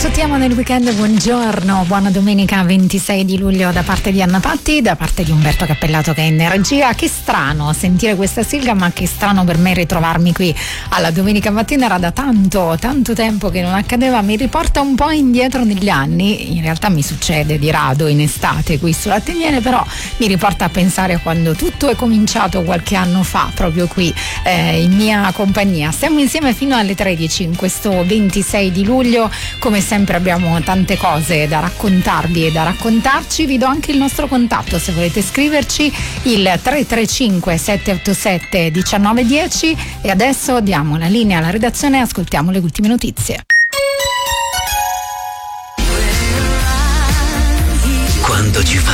tutti, amo nel weekend, buongiorno, buona domenica 26 di luglio da parte di Anna Patti, da parte di Umberto Cappellato che è in regia. Che strano sentire questa sigla, ma che strano per me ritrovarmi qui alla domenica mattina, era da tanto tempo che non accadeva, mi riporta un po' indietro negli anni, in realtà mi succede di rado in estate qui sull'Atteniene, però mi riporta a pensare a quando tutto è cominciato qualche anno fa, proprio qui in mia compagnia. Stiamo insieme fino alle 13 in questo 26 di luglio, come sempre abbiamo tante cose da raccontarvi e da raccontarci. Vi do anche il nostro contatto se volete scriverci, il 335 787 1910, e adesso diamo la linea alla redazione e ascoltiamo le ultime notizie. Quando ci fa